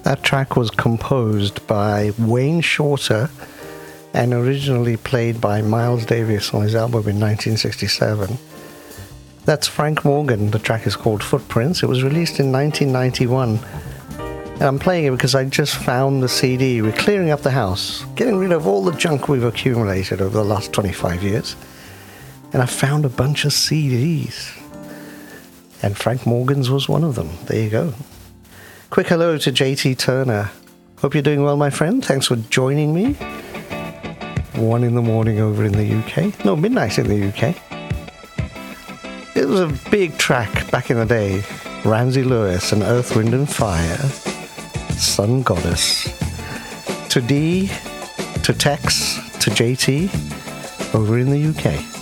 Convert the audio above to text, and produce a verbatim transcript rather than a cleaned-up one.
That track was composed by Wayne Shorter and originally played by Miles Davis on his album in nineteen sixty-seven. That's Frank Morgan. The track is called Footprints. It was released in nineteen ninety-one. And I'm playing it because I just found the C D. We're clearing up the house, getting rid of all the junk we've accumulated over the last twenty-five years. And I found a bunch of C Ds. And Frank Morgan's was one of them. There you go. Quick hello to J T Turner. Hope you're doing well, my friend. Thanks for joining me. One in the morning over in the U K. No, midnight in the U K. It was a big track back in the day. Ramsey Lewis and Earth, Wind and Fire. Sun Goddess. To D, to Tex, to J T, over in the U K.